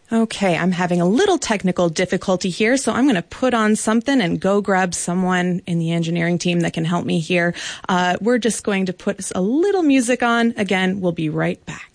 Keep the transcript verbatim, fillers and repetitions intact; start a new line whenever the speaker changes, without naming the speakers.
Okay, I'm having a little technical difficulty here, so I'm going to put on something and go grab someone in the engineering team that can help me here. Uh, we're just going to put a little music on. Again, we'll be right back.